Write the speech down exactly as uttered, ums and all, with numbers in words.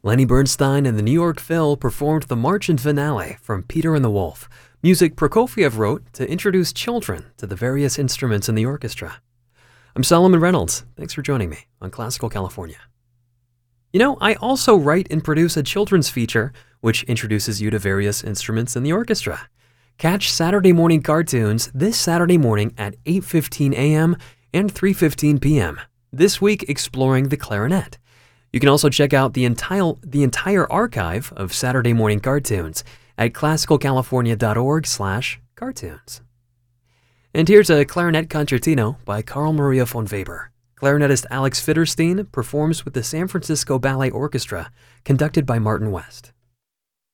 Lenny Bernstein and the New York Phil performed the March and finale from Peter and the Wolf, music Prokofiev wrote to introduce children to the various instruments in the orchestra. I'm Solomon Reynolds. Thanks for joining me on Classical California. You know, I also write and produce a children's feature which introduces you to various instruments in the orchestra. Catch Saturday Morning Cartoons this Saturday morning at eight fifteen a.m. and three fifteen p.m., this week exploring the clarinet. You can also check out the entire, the entire archive of Saturday Morning Cartoons at classicalcalifornia.org slash cartoons. And here's a clarinet concertino by Carl Maria von Weber. Clarinetist Alex Fitterstein performs with the San Francisco Ballet Orchestra, conducted by Martin West.